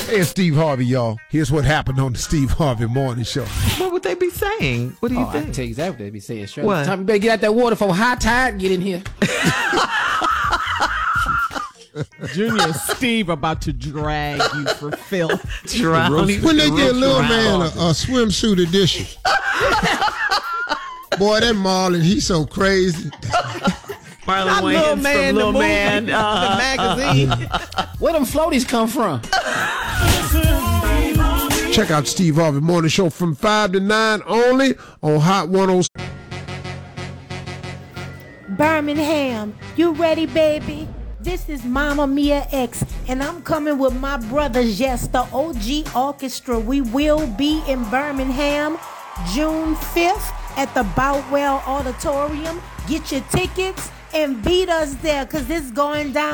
Hey, it's Steve Harvey, y'all. Here's what happened on the Steve Harvey Morning Show. What would they be saying? What do you I think? can tell you exactly what they be saying. Straight. What? Time you better get out that water for high tide and get in here. Junior and Steve about to drag you for filth. Drowning. When they get Lil Man a swimsuit edition. Boy, that Marlon, he's so crazy. Marlon Not Lil Wayans Man, from the Lil movie, Man. the magazine. Where them floaties come from? Check out Steve Harvey Morning Show from 5 to 9 only on Hot 106. Birmingham, you ready, baby? This is Mama Mia X, and I'm coming with my brother Jess, the OG Orchestra. We will be in Birmingham June 5th at the Boutwell Auditorium. Get your tickets and beat us there, because it's going down.